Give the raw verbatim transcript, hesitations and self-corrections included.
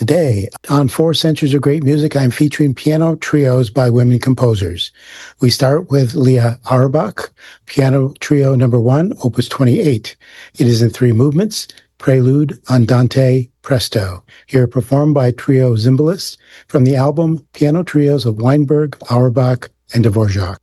Today, on Four Centuries of Great Music, I'm featuring piano trios by women composers. We start with Leah Auerbach, piano trio number one, opus twenty-eight. It is in three movements, Prelude, Andante, Presto. Here performed by Trio Zimbalist from the album Piano Trios of Weinberg, Auerbach, and Dvorak.